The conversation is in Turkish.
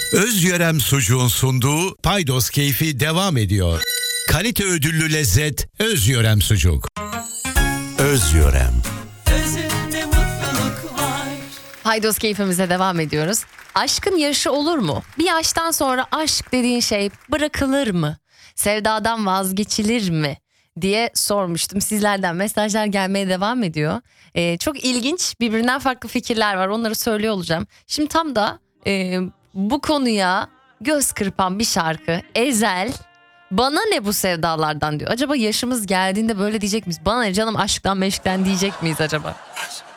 Özyörem Sucuğun sunduğu Paydos Keyfi devam ediyor. Kalite ödüllü lezzet Özyörem Sucuk. Özyörem. Özünde mutluluk var. Haydos keyfimize devam ediyoruz. Aşkın yaşı olur mu? Bir yaştan sonra aşk dediğin şey bırakılır mı? Sevdadan vazgeçilir mi? Diye sormuştum. Sizlerden mesajlar gelmeye devam ediyor. Çok ilginç, birbirinden farklı fikirler var. Onları söylüyor olacağım. Şimdi tam da bu konuya göz kırpan bir şarkı. Ezel, bana ne bu sevdalardan diyor. Acaba yaşımız geldiğinde böyle diyecek miyiz? Bana ne canım aşktan meşkten diyecek miyiz acaba?